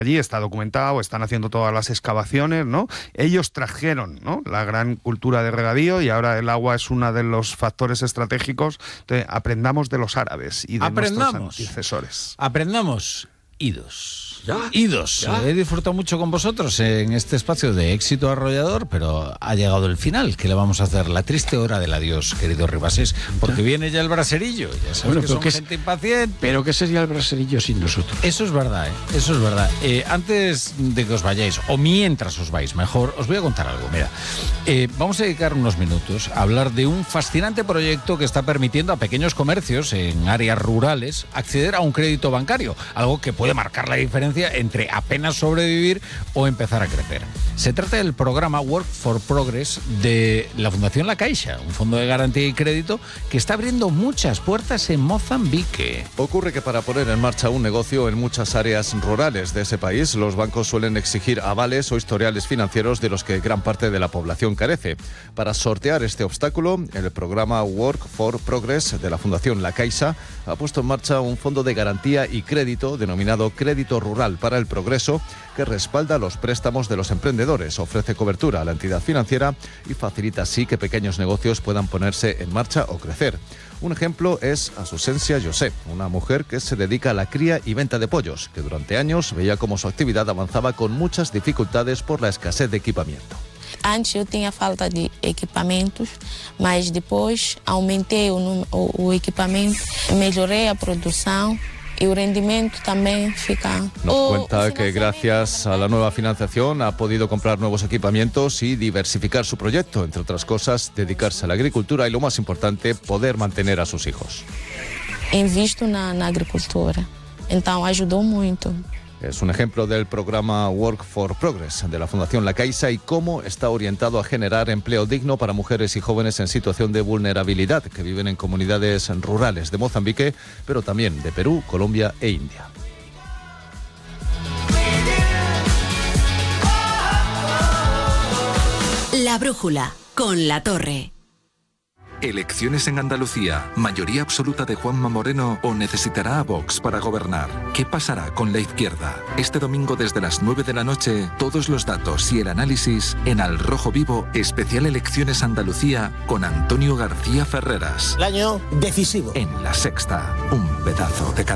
allí, está documentado, están haciendo todas las excavaciones, ¿no? Ellos trajeron, ¿no?, la gran cultura de regadío y ahora el agua es uno de los factores estratégicos. Entonces, aprendamos de los árabes y de nuestros antecesores. Aprendamos. Idos. He disfrutado mucho con vosotros en este espacio de éxito arrollador, pero ha llegado el final. ¿Qué le vamos a hacer? La triste hora del adiós, querido Ribasés, porque viene ya el braserillo. Ya sabes que son gente impaciente. Pero ¿qué sería el braserillo sin nosotros? Eso es verdad, Eso es verdad. Antes de que os vayáis, o mientras os vais, mejor, os voy a contar algo. Mira, vamos a dedicar unos minutos a hablar de un fascinante proyecto que está permitiendo a pequeños comercios en áreas rurales acceder a un crédito bancario, algo que puede marcar la diferencia entre apenas sobrevivir o empezar a crecer. Se trata del programa Work for Progress de la Fundación La Caixa, un fondo de garantía y crédito que está abriendo muchas puertas en Mozambique. Ocurre que para poner en marcha un negocio en muchas áreas rurales de ese país, los bancos suelen exigir avales o historiales financieros de los que gran parte de la población carece. Para sortear este obstáculo, el programa Work for Progress de la Fundación La Caixa ha puesto en marcha un fondo de garantía y crédito denominado Crédito Rural para el Progreso, que respalda los préstamos de los emprendedores, ofrece cobertura a la entidad financiera y facilita así que pequeños negocios puedan ponerse en marcha o crecer. Un ejemplo es Asusencia José, una mujer que se dedica a la cría y venta de pollos, que durante años veía cómo su actividad avanzaba con muchas dificultades por la escasez de equipamiento. Antes eu tinha falta de equipamentos, mas depois aumentei o equipamento, melhorei a produção. Y el rendimiento también fica. Nos cuenta que gracias a la nueva financiación ha podido comprar nuevos equipamientos y diversificar su proyecto, entre otras cosas, dedicarse a la agricultura y, lo más importante, poder mantener a sus hijos. Invisto na agricultura, então ajudou muito. Es un ejemplo del programa Work for Progress de la Fundación La Caixa y cómo está orientado a generar empleo digno para mujeres y jóvenes en situación de vulnerabilidad que viven en comunidades rurales de Mozambique, pero también de Perú, Colombia e India. La brújula con La Torre. Elecciones en Andalucía, mayoría absoluta de Juanma Moreno o necesitará a Vox para gobernar. ¿Qué pasará con la izquierda? Este domingo desde las 9 de la noche, todos los datos y el análisis en Al Rojo Vivo, especial Elecciones Andalucía con Antonio García Ferreras. El año decisivo. En La Sexta, un pedazo de